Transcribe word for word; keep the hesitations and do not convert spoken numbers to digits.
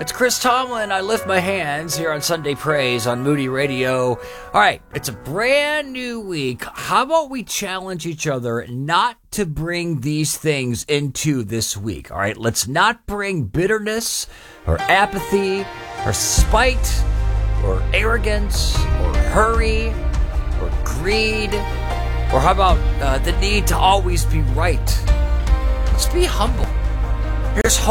It's Chris Tomlin. I lift my hands here on Sunday Praise on Moody Radio. All right, it's a brand new week. How about we challenge each other not to bring these things into this week? All right, let's not bring bitterness or apathy or spite or arrogance or hurry or greed, or how about uh, the need to always be right? Let's be humble. Here's